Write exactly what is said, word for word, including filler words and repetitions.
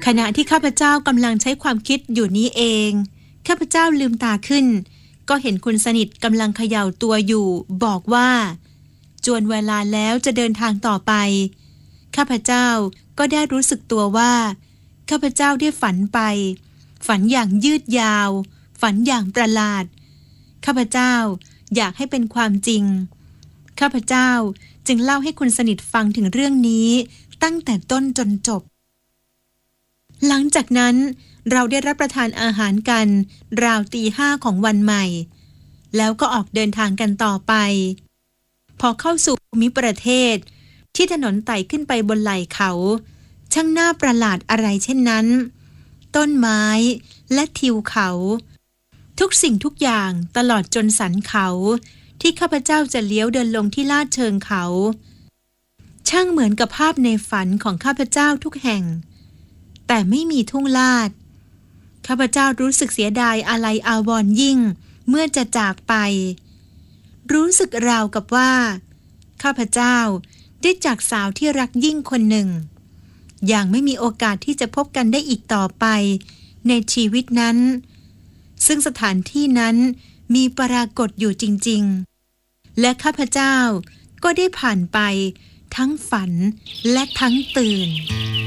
ขณะที่ข้าพเจ้ากำลังใช้ความคิดอยู่นี้เองข้าพเจ้าลืมตาขึ้นก็เห็นคุณสนิทกำลังเขย่าตัวอยู่บอกว่าจวนเวลาแล้วจะเดินทางต่อไปข้าพเจ้าก็ได้รู้สึกตัวว่าข้าพเจ้าได้ฝันไปฝันอย่างยืดยาวฝันอย่างประหลาดข้าพเจ้าอยากให้เป็นความจริงข้าพเจ้าจึงเล่าให้คุณสนิทฟังถึงเรื่องนี้ตั้งแต่ต้นจนจบหลังจากนั้นเราได้รับประทานอาหารกันราวตีห้าของวันใหม่แล้วก็ออกเดินทางกันต่อไปพอเข้าสู่ภูมิประเทศที่ถนนไต่ขึ้นไปบนไหล่เขาช่างน่าประหลาดอะไรเช่นนั้นต้นไม้และทิวเขาทุกสิ่งทุกอย่างตลอดจนสันเขาที่ข้าพเจ้าจะเลี้ยวเดินลงที่ลาดเชิงเขาช่างเหมือนกับภาพในฝันของข้าพเจ้าทุกแห่งแต่ไม่มีทุ่งลาดข้าพเจ้ารู้สึกเสียดายอาลัยอาวรณ์ยิ่งเมื่อจะจากไปรู้สึกราวกับว่าข้าพเจ้าได้จากสาวที่รักยิ่งคนหนึ่งอย่างไม่มีโอกาสที่จะพบกันได้อีกต่อไปในชีวิตนั้นซึ่งสถานที่นั้นมีปรากฏอยู่จริงๆและข้าพเจ้าก็ได้ผ่านไปทั้งฝันและทั้งตื่น